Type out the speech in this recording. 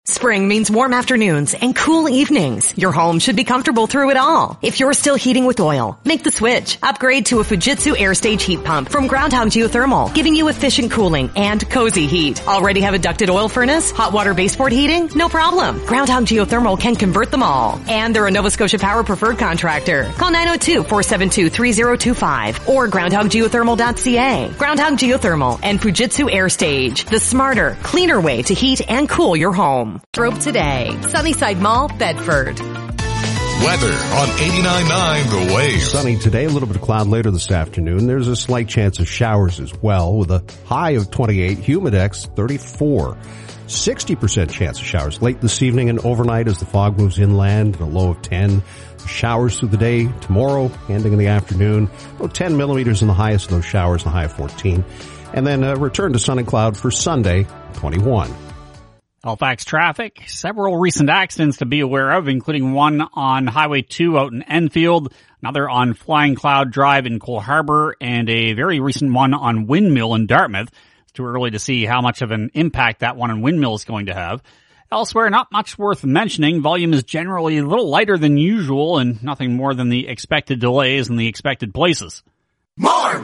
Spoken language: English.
Spring means warm afternoons and cool evenings. Your home should be comfortable through it all. If you're still heating with oil, make the switch. Upgrade to a Fujitsu Airstage heat pump from Groundhog Geothermal, giving you efficient cooling and cozy heat. Already have a ducted oil furnace? Hot water baseboard heating? No problem. Groundhog Geothermal can convert them all. And they're a Nova Scotia Power preferred contractor. Call 902-472-3025 or groundhoggeothermal.ca. Groundhog Geothermal and Fujitsu Airstage, the smarter, cleaner way to heat and cool your home. Strobe today. Sunnyside Mall, Bedford. Weather on 89.9 The Wave. Sunny today, a little bit of cloud later this afternoon. There's a slight chance of showers as well with a high of 28, humidex 34. 60% chance of showers late this evening and overnight as the fog moves inland, and a low of 10. Showers through the day tomorrow, ending in the afternoon. About 10 millimeters in the highest of those showers, the high of 14. And then a return to sun and cloud for Sunday, 21. Halifax traffic, several recent accidents to be aware of, including one on Highway 2 out in Enfield, another on Flying Cloud Drive in Cole Harbour, and a very recent one on Windmill in Dartmouth. It's too early to see how much of an impact that one on Windmill is going to have. Elsewhere, not much worth mentioning. Volume is generally a little lighter than usual and nothing more than the expected delays in the expected places. More